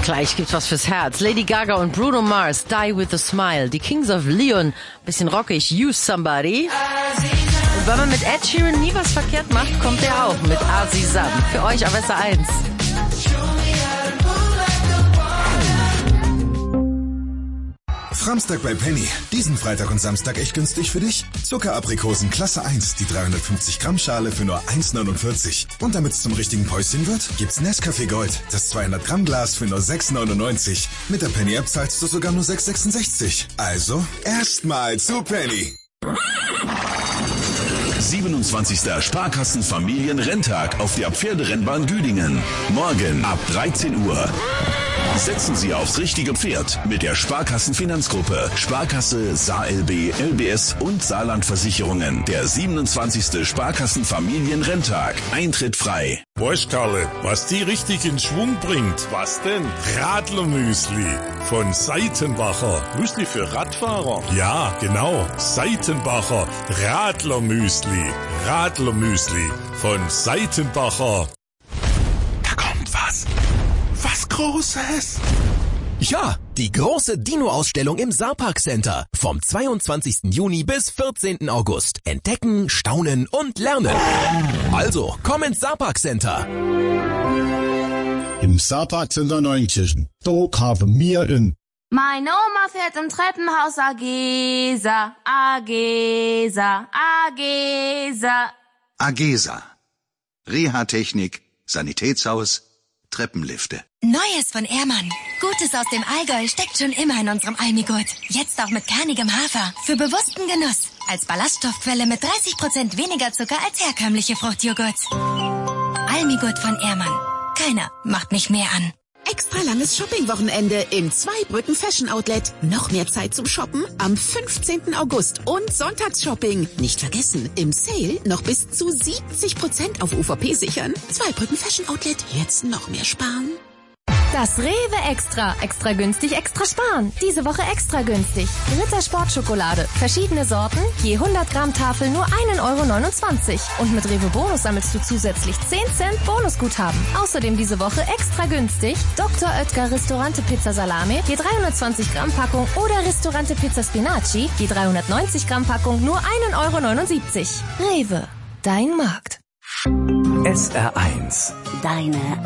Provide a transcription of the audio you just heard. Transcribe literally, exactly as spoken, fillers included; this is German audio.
Gleich gibt's was fürs Herz. Lady Gaga und Bruno Mars, Die With A Smile. Die Kings of Leon, bisschen rockig, Use Somebody. Und weil man mit Ed Sheeran nie was verkehrt macht, kommt er auch mit Azizam. Für euch auf S R eins. Samstag bei Penny. Diesen Freitag und Samstag echt günstig für dich. Zuckeraprikosen Klasse eins, die dreihundertfünfzig Gramm Schale für nur eins neunundvierzig. Und damit es zum richtigen Päuschen wird, gibt's Nescafé Gold, das zweihundert Gramm Glas für nur sechs neunundneunzig. Mit der Penny App zahlst du sogar nur sechs sechsundsechzig. Also, erstmal zu Penny. siebenundzwanzigster Sparkassen-Familienrenntag auf der Pferderennbahn Güdingen. Morgen ab dreizehn Uhr. Setzen Sie aufs richtige Pferd mit der Sparkassen-Finanzgruppe, Sparkasse, S A L B, L B S und Saarland-Versicherungen. Der siebenundzwanzigste Sparkassen-Familienrenntag. Eintritt frei. Weißt, Karle, was die richtig in Schwung bringt? Was denn? Radlermüsli von Seitenbacher. Müsli für Radfahrer? Ja, genau. Seitenbacher Radlermüsli. Radlermüsli von Seitenbacher. Da kommt was. Was Großes. Ja, die große Dino-Ausstellung im Saarpark Center. Vom zweiundzwanzigsten Juni bis vierzehnten August. Entdecken, staunen und lernen. Also, komm ins Saarpark Center. Im Saarpark Center Neunkirchen. Da kaufen wir in. Meine Oma fährt im Treppenhaus Agesa, Agesa, Agesa. Agesa. Reha-Technik, Sanitätshaus, Treppenlifte. Neues von Ehrmann. Gutes aus dem Allgäu steckt schon immer in unserem Almigurt. Jetzt auch mit kernigem Hafer. Für bewussten Genuss. Als Ballaststoffquelle mit dreißig Prozent weniger Zucker als herkömmliche Fruchtjoghurts. Almigurt von Ehrmann. Keiner macht mich mehr an. Extra langes Shopping-Wochenende im Zweibrücken Fashion Outlet. Noch mehr Zeit zum Shoppen am fünfzehnten August und Sonntagsshopping. Nicht vergessen, im Sale noch bis zu siebzig Prozent auf U V P sichern. Zweibrücken Fashion Outlet, jetzt noch mehr sparen. Das Rewe Extra. Extra günstig, extra sparen. Diese Woche extra günstig. Ritter Sportschokolade. Verschiedene Sorten. Je hundert Gramm Tafel nur ein Euro neunundzwanzig. Und mit Rewe Bonus sammelst du zusätzlich zehn Cent Bonusguthaben. Außerdem diese Woche extra günstig. Doktor Oetker Ristorante Pizza Salami. Je dreihundertzwanzig Gramm Packung. Oder Ristorante Pizza Spinaci. Je dreihundertneunzig Gramm Packung nur ein Euro neunundsiebzig. Rewe. Dein Markt. S R eins. Deine